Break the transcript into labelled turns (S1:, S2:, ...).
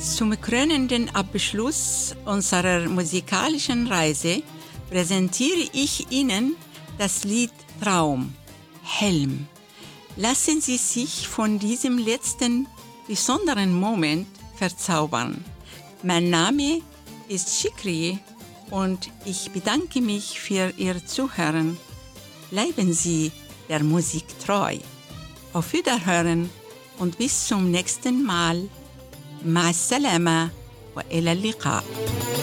S1: Zum krönenden Abschluss unserer musikalischen Reise präsentiere ich Ihnen das Lied Traum, Helm. Lassen Sie sich von diesem letzten besonderen Moment verzaubern. Mein Name ist Shikri und ich bedanke mich für Ihr Zuhören. Bleiben Sie der Musik treu. Auf Wiederhören und bis zum nächsten Mal. مع السلامة وإلى اللقاء.